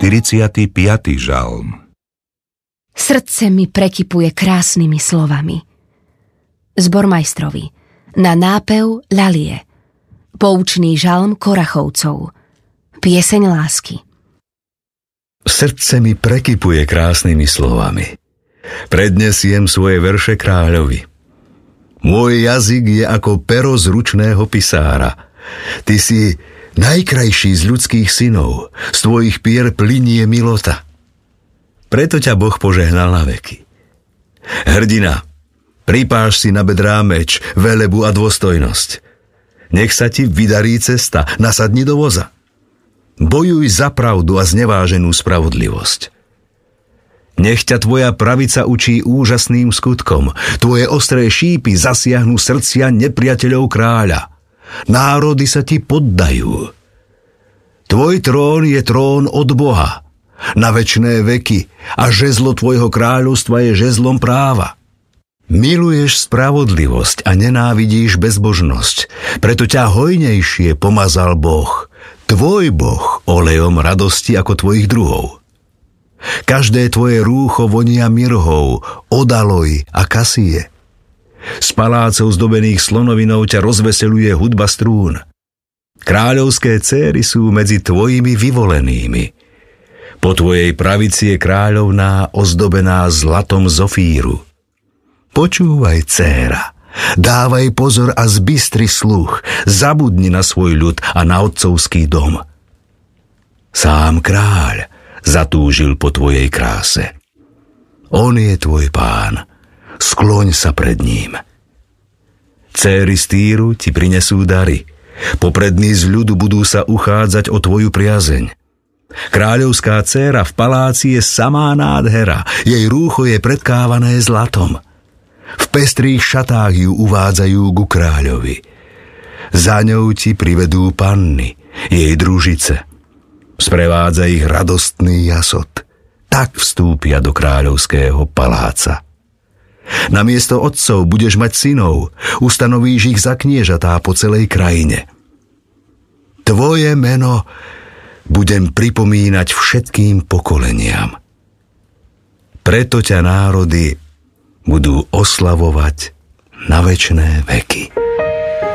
45. žalm. Srdce mi prekypuje krásnymi slovami. Zbormajstrovi, na nápev ľalie. Poučný žalm Korachovcov. Pieseň lásky. Srdce mi prekypuje krásnymi slovami. Prednesiem svoje verše kráľovi. Môj jazyk je ako pero zručného pisára. Ty si najkrajší z ľudských synov, z tvojich pier plynie milota. Preto ťa Boh požehnal na veky. Hrdina, pripáš si na bedrá meč, velebu a dôstojnosť. Nech sa ti vydarí cesta, nasadni do voza. Bojuj za pravdu a zneváženú spravodlivosť. Nech ťa tvoja pravica učí úžasným skutkom. Tvoje ostré šípy zasiahnu srdcia nepriateľov kráľa. Národy sa ti poddajú. Tvoj trón je trón od Boha na večné veky a žezlo tvojho kráľovstva je žezlom práva. Miluješ spravodlivosť a nenávidíš bezbožnosť, preto ťa hojnejšie pomazal Boh, tvoj Boh, olejom radosti ako tvojich druhov. Každé tvoje rúcho vonia mirhou, odaloj a kasie. Z palácov zdobených slonovinou ťa rozveseluje hudba strún. Kráľovské céry sú medzi tvojimi vyvolenými. Po tvojej pravici je kráľovná ozdobená zlatom z Ofíru. Počúvaj, dcéra, dávaj pozor a zbystri sluch, zabudni na svoj ľud a na otcovský dom. Sám kráľ zatúžil po tvojej kráse. On je tvoj pán, skloň sa pred ním. Céry z Týru ti prinesú dary, poprední z ľudu budú sa uchádzať o tvoju priazeň. Kráľovská dcéra v paláci je samá nádhera, jej rúcho je predkávané zlatom. V pestrých šatách ju uvádzajú ku kráľovi. Za ňou ti privedú panny, jej družice. Sprevádza ich radostný jasot. Tak vstúpia do kráľovského paláca. Namiesto otcov budeš mať synov, ustanovíš ich za kniežatá po celej krajine. Tvoje meno budem pripomínať všetkým pokoleniam. Preto ťa národy budú oslavovať na večné veky.